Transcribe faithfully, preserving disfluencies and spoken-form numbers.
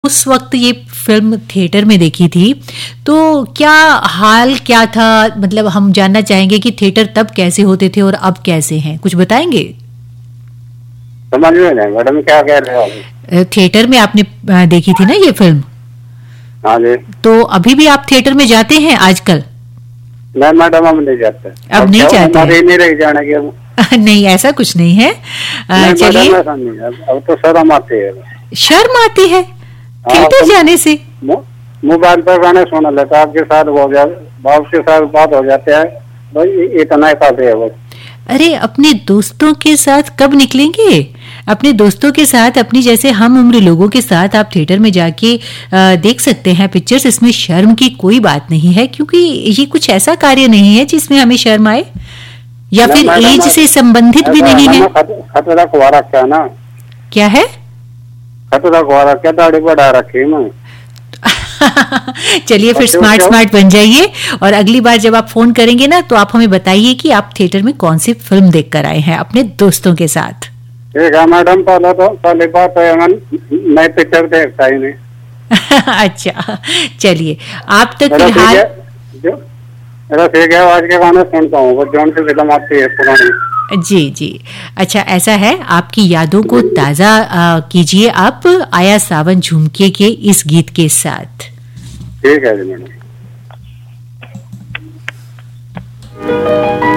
उस वक्त ये फिल्म थिएटर में देखी थी, तो क्या हाल क्या था? मतलब हम जानना चाहेंगे कि थिएटर तब कैसे होते थे और अब कैसे हैं, कुछ बताएंगे? समझ में नहीं मैडम क्या कह रहे हो? थिएटर में आपने देखी थी ना ये फिल्म? हाँ जी। तो अभी भी आप थिएटर में जाते हैं आजकल? नहीं मैडम, हम नहीं जाते। अब, अब नहीं जाते? नहीं रही जाने की। नहीं, ऐसा कुछ नहीं है। चलिए, अब तो शर्म आती है। शर्म आती है थिएटर जाने से? मोबाइल पर गाने सुन लेता, आपके साथ हो गया, बाप के साथ बात हो जाते हैं, भाई इतना ही काफी है बस। अरे अपने दोस्तों के साथ कब निकलेंगे? अपने दोस्तों के साथ, अपनी जैसे हम उम्र लोगों के साथ आप थिएटर में जाके देख सकते हैं पिक्चर्स। इसमें शर्म की कोई बात नहीं है, क्योंकि ये कुछ ऐसा कार्य नहीं है जिसमें हमें शर्म आए, या फिर एज से संबंधित भी नहीं है। खतरा कुआ रखा है ना। क्या है? खतरा कुआ रखा, दाढ़ी बढ़ा रखी मैं। चलिए फिर स्मार्ट स्मार्ट बन जाइए, और अगली बार जब आप फोन करेंगे ना, तो आप हमें बताइए कि आप थिएटर में कौन सी फिल्म देख कर आए हैं अपने दोस्तों के साथ। ठीक है मैडम, पहले तो पहली बात है मैं पिक्चर देखता ही नहीं। अच्छा, चलिए आप तो फिलहाल ठीक है, आज के गाने सुनता हूँ, जौन सी फिल्म आती है पुरानी। जी जी, अच्छा ऐसा है, आपकी यादों को ताजा कीजिए आप आया सावन झुमके के इस गीत के साथ। ठीक है जी मैडम।